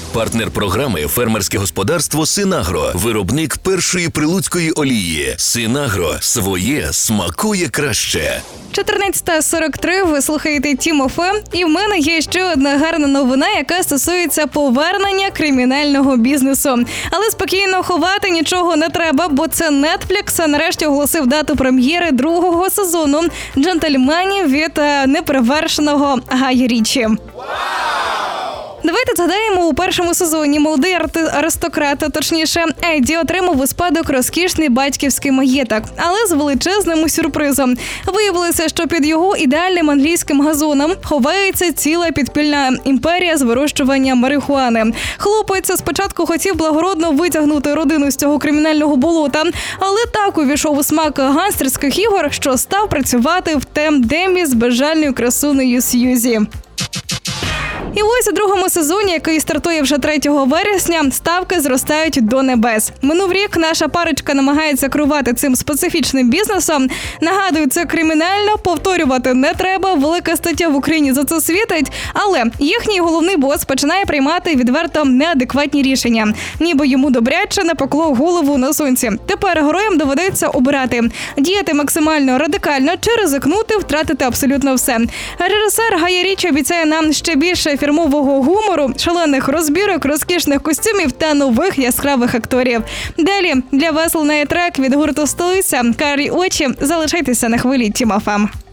Партнер програми «Фермерське господарство Синагро». Виробник першої прилуцької олії. Синагро. Своє смакує краще. 14:43, ви слухаєте Тім ФМ, і в мене є ще одна гарна новина, яка стосується повернення кримінального бізнесу. Але спокійно ховати нічого не треба, бо це Netflix нарешті оголосив дату прем'єри другого сезону «Джентльменів» від неперевершеного Гая Річі. Давайте згадаємо, у першому сезоні молодий аристократ, точніше Едді, отримав у спадок розкішний батьківський маєток, але з величезним сюрпризом. Виявилося, що під його ідеальним англійським газоном ховається ціла підпільна імперія з вирощування марихуани. Хлопець спочатку хотів благородно витягнути родину з цього кримінального болота, але так увійшов у смак гангстерських ігор, що став працювати в тандемі з безжальною красунею Сьюзі. І ось у другому сезоні, який стартує вже 3 вересня, ставки зростають до небес. Минув рік наша парочка намагається керувати цим специфічним бізнесом. Нагадую, це кримінально, повторювати не треба, велика стаття в Україні за це світить. Але їхній головний бос починає приймати відверто неадекватні рішення. Ніби йому добряче не поклав голову на сонці. Тепер героям доведеться обирати. Діяти максимально радикально чи ризикнути, втратити абсолютно все. Режисер Гая Річі обіцяє нам ще більше фірмового гумору, шалених розбірок, розкішних костюмів та нових яскравих акторів. Далі для вас лунає трек від гурту «Столиця» «Карі очі». Залишайтеся на хвилі Тім ФМ.